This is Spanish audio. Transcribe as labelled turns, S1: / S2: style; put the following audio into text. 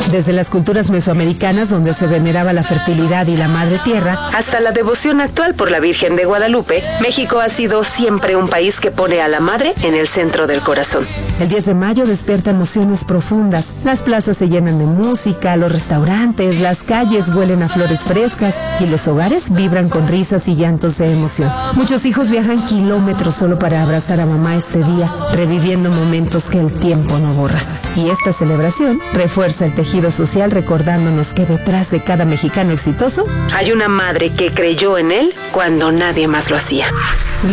S1: Desde las culturas mesoamericanas, donde se veneraba la fertilidad y la madre tierra, hasta la devoción actual por la Virgen de Guadalupe, México ha sido siempre un país que pone a la madre en el centro del corazón. El 10 de mayo despierta emociones profundas. Las plazas se llenan de música, los restaurantes, las calles huelen a flores frescas y los hogares vibran con risas y llantos de emoción. Muchos hijos viajan kilómetros solo para abrazar a mamá este día, reviviendo momentos que el tiempo no borra. Y esta celebración refuerza el tejido social, recordándonos que detrás de cada mexicano exitoso hay una madre que creyó en él cuando nadie más lo hacía.